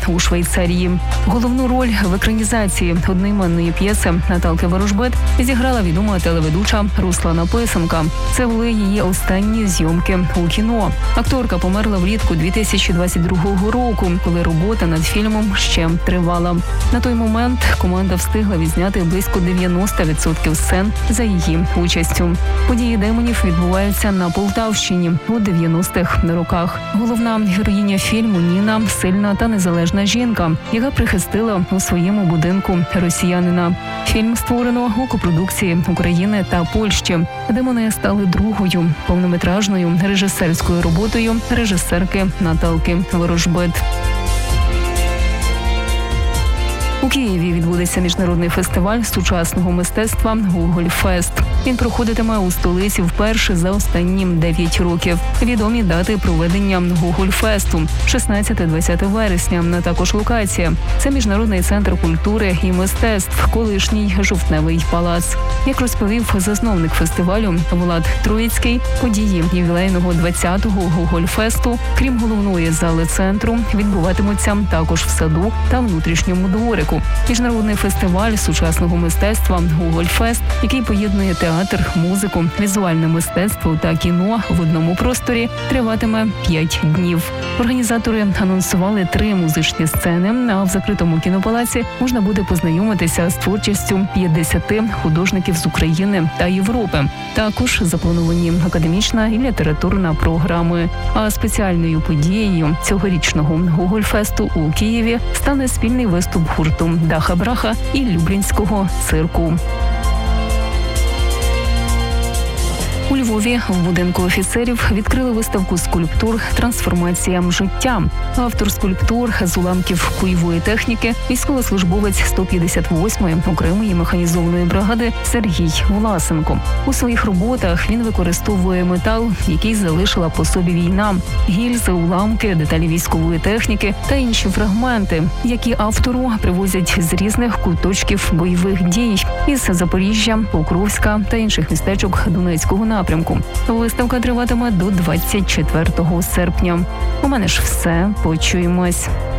у Швейцарії. Головну роль в екранізації одноіменної п'єси Наталки Ворожбит зіграла відома телеведуча Руслана Писанка. Це були її останні зйомки у кіно. Акторка померла влітку 2022 року, коли робота над фільмом ще тривала. На той момент команда встигла відзняти близько 90% сцен за її участю. Події «Демонів» відбуваються на Полтавщині у 90-х роках. Головна героїня фільму Ніна – сильна та незалежна жінка, яка прихистила у своєму будинку росіянина. Фільм створено у копродукції України та Польщі. «Демони» стали другою повнометражною режисерською роботою режисерки Наталки Ворожбит. У Києві відбудеться міжнародний фестиваль сучасного мистецтва «Гогольфест». Він проходитиме у столиці вперше за останні 9 років. Відомі дати проведення «Гогольфесту» – 16-20 вересня, а також локація. Це Міжнародний центр культури і мистецтв, колишній Жовтневий палац. Як розповів засновник фестивалю Влад Троїцький, події ювілейного 20-го «Гогольфесту», крім головної зали центру, відбуватимуться також в саду та внутрішньому дворику. Міжнародний фестиваль сучасного мистецтва «Гогольфест», який поєднує театр, музику, візуальне мистецтво та кіно в одному просторі, триватиме 5 днів. Організатори анонсували 3 музичні сцени, а в закритому кінопалаці можна буде познайомитися з творчістю 50 художників з України та Європи. Також заплановані академічна і літературна програми. А спеціальною подією цьогорічного «Гогольфесту» у Києві стане спільний виступ гурту «Даха Браха» і Люблінського цирку. У Львові в будинку офіцерів відкрили виставку скульптур «Трансформація життя». Автор скульптур з уламків бойової техніки – військовослужбовець 158-ї окремої механізованої бригади Сергій Власенко. У своїх роботах він використовує метал, який залишила по собі війна, гільзи, уламки, деталі військової техніки та інші фрагменти, які автору привозять з різних куточків бойових дій – із Запоріжжя, Покровська та інших містечок Донецького напрямку. Виставка триватиме до 24 серпня. У мене ж все. Почуємось.